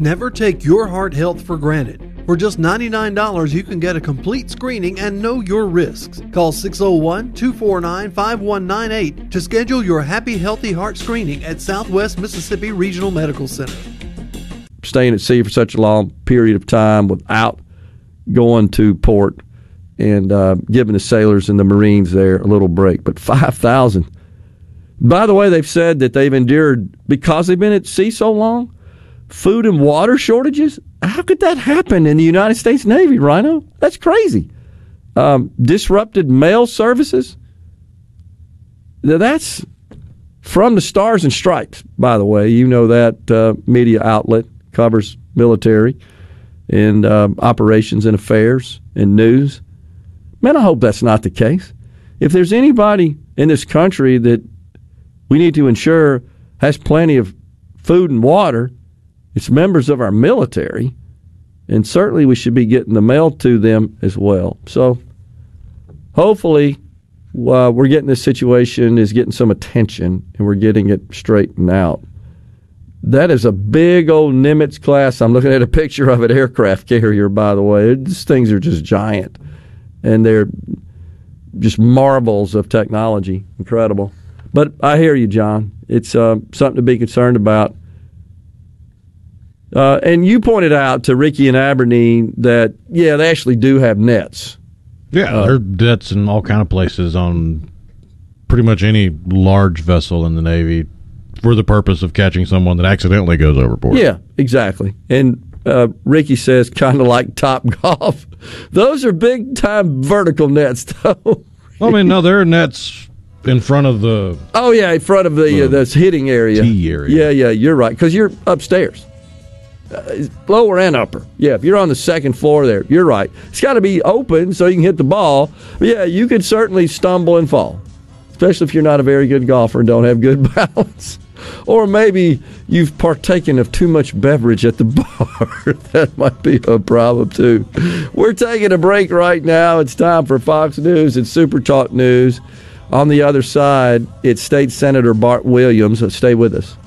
Never take your heart health for granted. For just $99, you can get a complete screening and know your risks. Call 601-249-5198 to schedule your Happy Healthy Heart screening at Southwest Mississippi Regional Medical Center. Staying at sea for such a long period of time without going to port and giving the sailors and the Marines there a little break. But 5,000. By the way, they've said that they've endured, because they've been at sea so long, food and water shortages. How could that happen in the United States Navy, Rhino? That's crazy. Disrupted mail services. Now, that's from the Stars and Stripes, by the way. You know that media outlet covers military and operations and affairs and news. Man, I hope that's not the case. If there's anybody in this country that we need to ensure has plenty of food and water, it's members of our military, and certainly we should be getting the mail to them as well. So hopefully we're getting this situation is getting some attention, and we're getting it straightened out. That is a big old Nimitz class. I'm looking at a picture of it, aircraft carrier, by the way. These things are just giant, and they're just marvels of technology. Incredible. But I hear you, John. It's something to be concerned about. And you pointed out to Ricky in Aberdeen that, yeah, they actually do have nets. Yeah, there are nets in all kind of places on pretty much any large vessel in the Navy for the purpose of catching someone that accidentally goes overboard. Yeah, exactly. And Ricky says kind of like Top Golf. Those are big-time vertical nets, though. I mean, no, there are nets in front of the... Oh, yeah, in front of the hitting area. Tee area. Yeah, you're right, because you're upstairs. Lower and upper. Yeah, if you're on the second floor there, you're right. It's got to be open so you can hit the ball. But yeah, you could certainly stumble and fall, especially if you're not a very good golfer and don't have good balance. Or maybe you've partaken of too much beverage at the bar. That might be a problem, too. We're taking a break right now. It's time for Fox News and Super Talk News. On the other side, it's State Senator Bart Williams. Stay with us.